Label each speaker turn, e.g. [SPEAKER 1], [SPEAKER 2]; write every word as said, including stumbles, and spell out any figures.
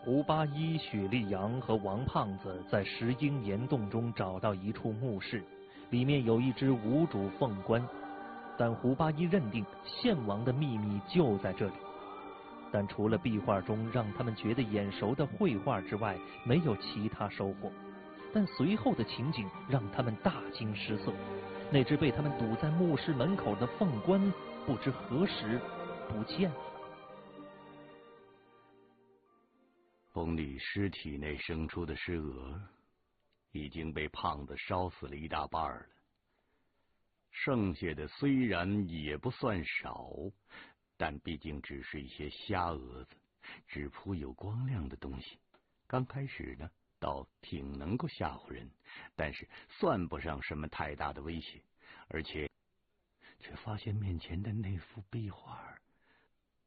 [SPEAKER 1] 胡八一、许立阳和王胖子在石英岩洞中找到一处墓室，里面有一只无主凤冠，但胡八一认定献王的秘密就在这里。但除了壁画中让他们觉得眼熟的绘画之外，没有其他收获。但随后的情景让他们大惊失色，那只被他们堵在墓室门口的凤冠，不知何时不见了。
[SPEAKER 2] 宫里尸体内生出的尸蛾，已经被胖子烧死了一大半了。剩下的虽然也不算少，但毕竟只是一些瞎蛾子，只扑有光亮的东西。刚开始呢，倒挺能够吓唬人，但是算不上什么太大的威胁，而且却发现面前的那幅壁画